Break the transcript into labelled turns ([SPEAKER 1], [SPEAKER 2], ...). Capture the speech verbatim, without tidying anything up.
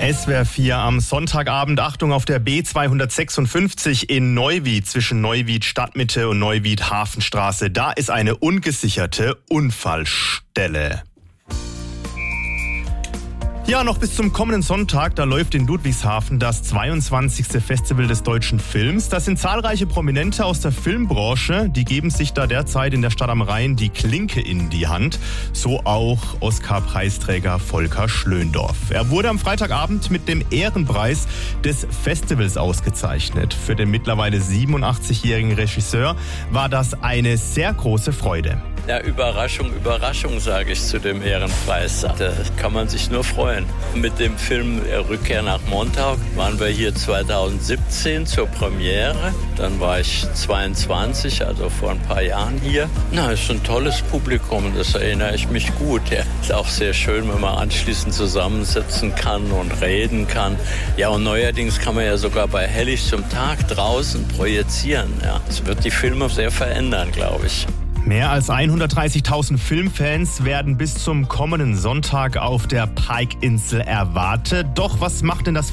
[SPEAKER 1] S W R vier am Sonntagabend. Achtung auf der B zweihundertsechsundfünfzig in Neuwied zwischen Neuwied Stadtmitte und Neuwied Hafenstraße. Da ist eine ungesicherte Unfallstelle. Ja, noch bis zum kommenden Sonntag, da läuft in Ludwigshafen das zweiundzwanzigste Festival des deutschen Films. Das sind zahlreiche Prominente aus der Filmbranche, die geben sich da derzeit in der Stadt am Rhein die Klinke in die Hand. So auch Oscar-Preisträger Volker Schlöndorff. Er wurde am Freitagabend mit dem Ehrenpreis des Festivals ausgezeichnet. Für den mittlerweile siebenundachtzigjährigen Regisseur war das eine sehr große Freude.
[SPEAKER 2] Ja, Überraschung, Überraschung, sage ich zu dem Ehrenpreis. Da kann man sich nur freuen. Mit dem Film Rückkehr nach Montauk waren wir hier zweitausendsiebzehn zur Premiere. Dann war ich zweiundzwanzig, also vor ein paar Jahren hier. Na, ist ein tolles Publikum, das erinnere ich mich gut. Ja, ist auch sehr schön, wenn man anschließend zusammensitzen kann und reden kann. Ja, und neuerdings kann man ja sogar bei helllichtem Tag draußen projizieren. Ja, das wird die Filme sehr verändern, glaube ich.
[SPEAKER 1] Mehr als hundertdreißigtausend Filmfans werden bis zum kommenden Sonntag auf der Pike-Insel erwartet. Doch was macht denn das